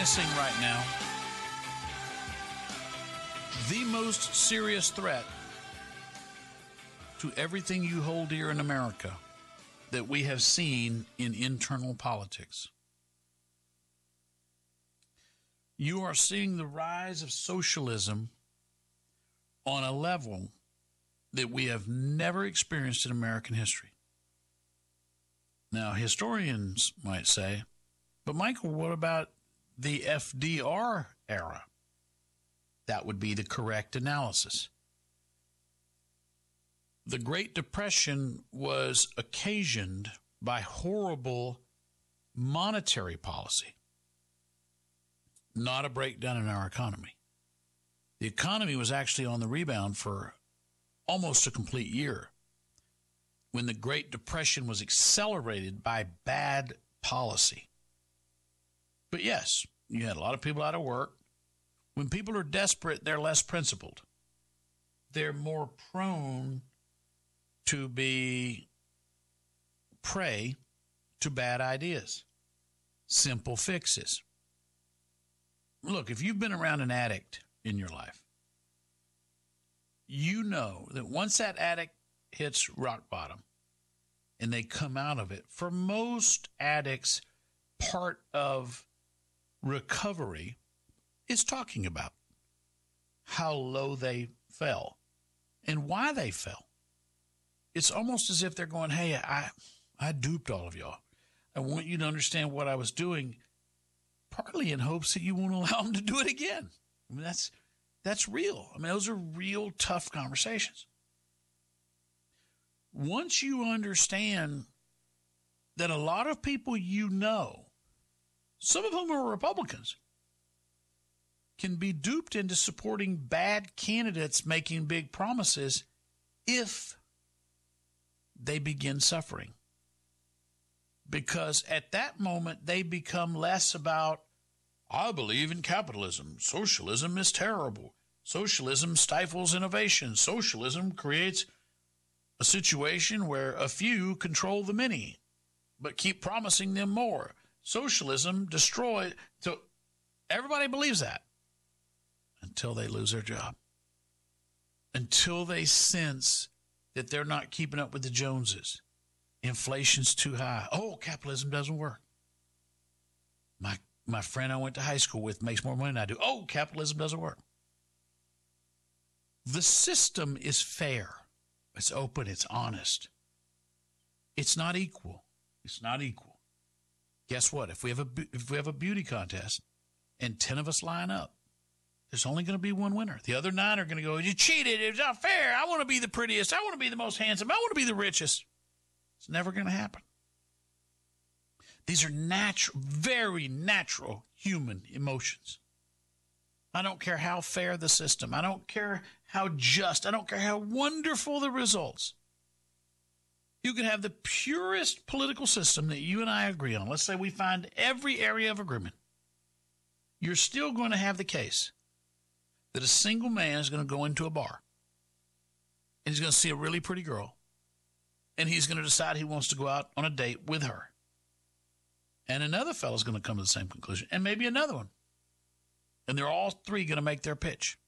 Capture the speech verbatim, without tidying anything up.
witnessing right now the most serious threat to everything you hold dear in America that we have seen in internal politics. You are seeing the rise of socialism on a level that we have never experienced in American history. Now, historians might say, but Michael, what about the F D R era? That would be the correct analysis. The Great Depression was occasioned by horrible monetary policy, not a breakdown in our economy. The economy was actually on the rebound for almost a complete year when the Great Depression was accelerated by bad policy. But yes, you had a lot of people out of work. When people are desperate, they're less principled. They're more prone to be prey to bad ideas, simple fixes. Look, if you've been around an addict in your life, you know that once that addict hits rock bottom and they come out of it, for most addicts, part of recovery is talking about how low they fell and why they fell. It's almost as if they're going, hey, I, I duped all of y'all. I want you to understand what I was doing, partly in hopes that you won't allow them to do it again. I mean, that's that's real. I mean, those are real tough conversations. Once you understand that a lot of people you know, some of whom are Republicans, can be duped into supporting bad candidates making big promises if they begin suffering. Because at that moment, they become less about, I believe in capitalism. Socialism is terrible. Socialism stifles innovation. Socialism creates a situation where a few control the many, but keep promising them more. Socialism destroys. So everybody believes that until they lose their job, until they sense that they're not keeping up with the Joneses. Inflation's too high. Oh, capitalism doesn't work. My my friend I went to high school with makes more money than I do. Oh, capitalism doesn't work. The system is fair. It's open. It's honest. It's not equal. It's not equal. Guess what? If we have a if we have a beauty contest and ten of us line up, there's only going to be one winner. The other nine are going to go, you cheated. It's not fair. I want to be the prettiest. I want to be the most handsome. I want to be the richest. It's never going to happen. These are natural, very natural human emotions. I don't care how fair the system. I don't care how just. I don't care how wonderful the results. You can have the purest political system that you and I agree on. Let's say we find every area of agreement. You're still going to have the case that a single man is going to go into a bar and he's going to see a really pretty girl and he's going to decide he wants to go out on a date with her. And another fellow's going to come to the same conclusion, and maybe another one. And they're all three going to make their pitch.